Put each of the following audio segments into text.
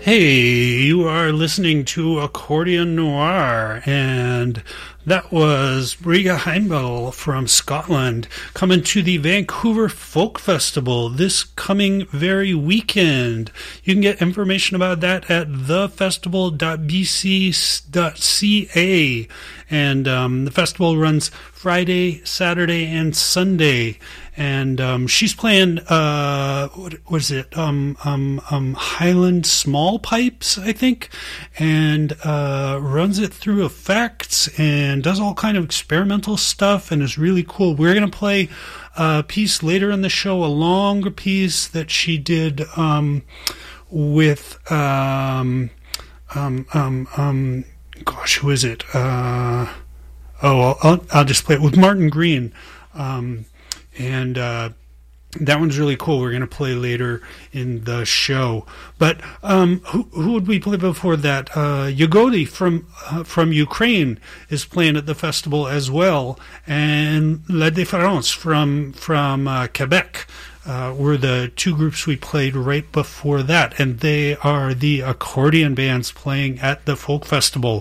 Hey, you are listening to Accordion Noir, and that was Briga Heimbel from Scotland coming to the Vancouver Folk Festival this coming very weekend. You can get information about that at thefestival.bc.ca, and the festival runs Friday, Saturday, and Sunday. And she's playing what was it? Highland small pipes, I think, and runs it through effects and does all kind of experimental stuff, and is really cool. We're gonna play a piece later in the show, a longer piece that she did with gosh, who is it? I'll just play it with Martin Green. And that one's really cool. We're going to play later in the show. But who would we play before that? Yegody from Ukraine is playing at the festival as well, and La Différence from Quebec were the two groups we played right before that, and they are the accordion bands playing at the folk festival.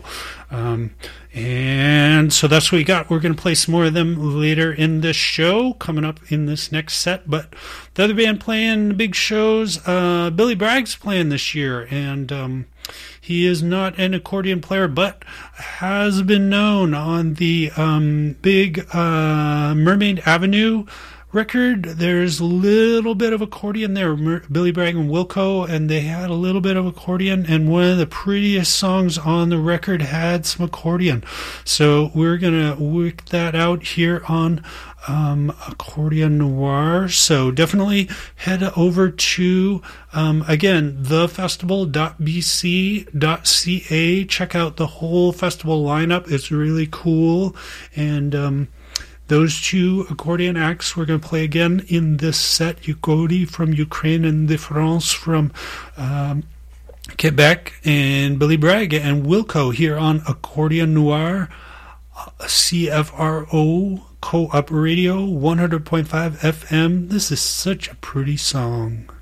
And so that's what we got. We're going to play some more of them later in this show, coming up in this next set. But the other band playing big shows, Billy Bragg's playing this year, and he is not an accordion player, but has been known on the big Mermaid Avenue record. There's a little bit of accordion there. Billy Bragg and Wilco, and they had a little bit of accordion, and one of the prettiest songs on the record had some accordion. So we're gonna work that out here on Accordion Noir. So definitely head over to again, thefestival.bc.ca. check out the whole festival lineup. It's really cool. And those two accordion acts we're going to play again in this set, Yegody from Ukraine and Différence from Quebec, and Billy Bragg and Wilco here on Accordion Noir, CFRO Co-op Radio, 100.5 FM. This is such a pretty song.